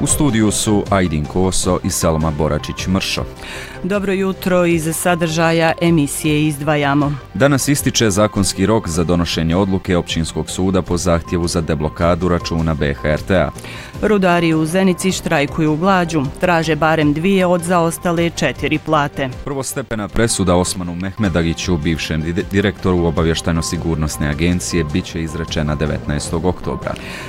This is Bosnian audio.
U studiju su Ajdin Koso i Salma Boračić-Mršo. Dobro jutro, iz sadržaja emisije izdvajamo. Danas ističe zakonski rok za donošenje odluke Općinskog suda po zahtjevu za deblokadu računa BHRT-a. Rudari u Zenici štrajkuju u glađu, traže barem 2 od zaostale 4 plate. Prvostepena presuda Osmanu Mehmedagiću, bivšem direktoru obavještajno-sigurnosne agencije, bit će izrečena 19. oktobra.